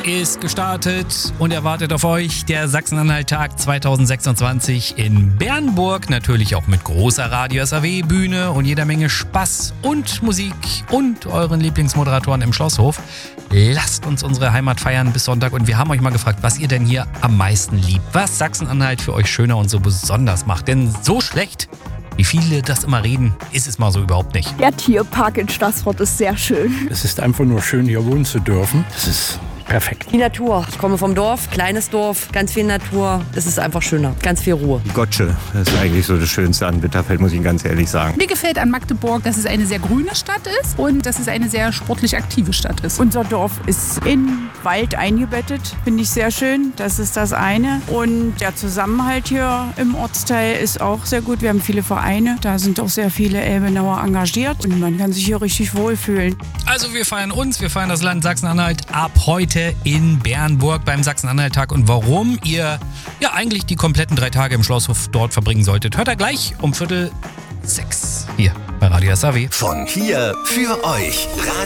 ist gestartet und er wartet auf euch. Der Sachsen-Anhalt-Tag 2026 in Bernburg. Natürlich auch mit großer Radio SAW-Bühne und jeder Menge Spaß und Musik und euren Lieblingsmoderatoren im Schlosshof. Lasst uns unsere Heimat feiern bis Sonntag und wir haben euch mal gefragt, was ihr denn hier am meisten liebt. Was Sachsen-Anhalt für euch schöner und so besonders macht. Denn so schlecht, wie viele das immer reden, ist es mal so überhaupt nicht. Der Tierpark in Staßfurt ist sehr schön. Es ist einfach nur schön, hier wohnen zu dürfen. Das ist perfekt. Die Natur. Ich komme vom Dorf, kleines Dorf, ganz viel Natur. Es ist einfach schöner, ganz viel Ruhe. Gottsche, das ist eigentlich so das Schönste an Bitterfeld, muss ich ganz ehrlich sagen. Mir gefällt an Magdeburg, dass es eine sehr grüne Stadt ist und dass es eine sehr sportlich aktive Stadt ist. Unser Dorf ist in Wald eingebettet, finde ich sehr schön. Das ist das eine. Und der Zusammenhalt hier im Ortsteil ist auch sehr gut. Wir haben viele Vereine, da sind auch sehr viele Elbenauer engagiert und man kann sich hier richtig wohlfühlen. Also wir feiern uns, wir feiern das Land Sachsen-Anhalt ab heute in Bernburg beim Sachsen-Anhalt-Tag. Und warum ihr ja eigentlich die kompletten 3 Tage im Schlosshof dort verbringen solltet, hört ihr gleich um 5:45 hier bei Radio SAW. Von hier für euch.